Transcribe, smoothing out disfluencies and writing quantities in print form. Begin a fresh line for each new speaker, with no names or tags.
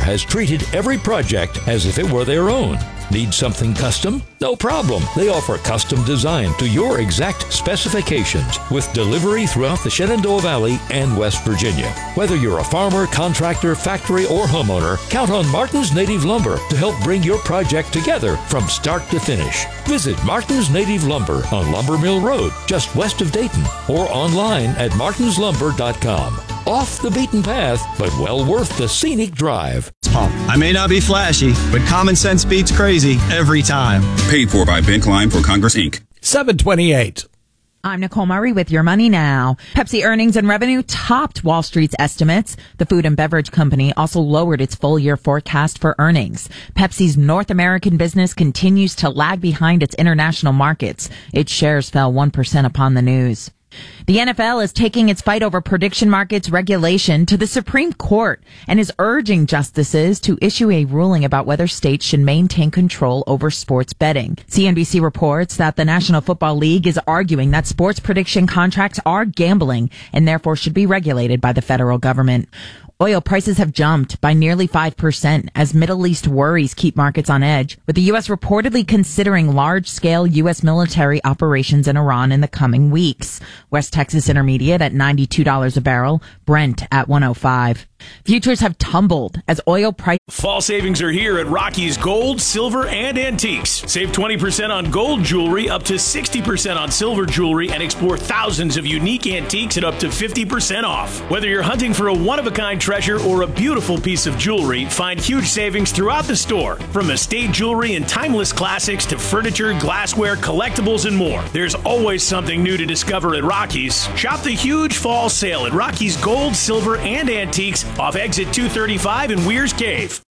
has treated every project as if it were their own. Need something custom? No problem. They offer custom design to your exact specifications with delivery throughout the Shenandoah Valley and West Virginia. Whether you're a farmer, contractor, factory, or homeowner, count on Martin's Native Lumber to help bring your project together from start to finish. Visit Martin's Native Lumber on Lumber Mill Road, just west of Dayton, or online at martinslumber.com. Off the beaten path, but well worth the scenic drive.
I may not be flashy, but common sense beats crazy every time.
Paid for by Ben Klein for Congress, Inc.
728.
I'm Nicole Murray with Your Money Now. Pepsi earnings and revenue topped Wall Street's estimates. The food and beverage company also lowered its full-year forecast for earnings. Pepsi's North American business continues to lag behind its international markets. Its shares fell 1% upon the news. The NFL is taking its fight over prediction markets regulation to the Supreme Court and is urging justices to issue a ruling about whether states should maintain control over sports betting. CNBC reports that the National Football League is arguing that sports prediction contracts are gambling and therefore should be regulated by the federal government. Oil prices have jumped by nearly 5% as Middle East worries keep markets on edge, with the U.S. reportedly considering large-scale U.S. military operations in Iran in the coming weeks. West Texas Intermediate at $92 a barrel, Brent at $105. Futures have tumbled as oil prices.
Fall savings are here at Rocky's Gold, Silver, and Antiques. Save 20% on gold jewelry, up to 60% on silver jewelry, and explore thousands of unique antiques at up to 50% off. Whether you're hunting for a one-of-a-kind treasure or a beautiful piece of jewelry, find huge savings throughout the store. From estate jewelry and timeless classics to furniture, glassware, collectibles, and more. There's always something new to discover at Rocky's. Shop the huge fall sale at Rocky's Gold, Silver, and Antiques off exit 235 in Weir's Cave.